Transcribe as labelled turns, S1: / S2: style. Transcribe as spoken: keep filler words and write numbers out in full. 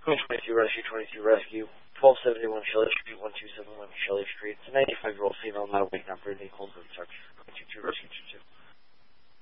S1: Queen twenty-two Rescue, twenty-two Rescue, twelve seventy-one Shelley Street, one two seven one Shelley Street. It's a ninety-five-year-old female, not awake, not breathing, hold room touch. twenty-two Rescue, two two.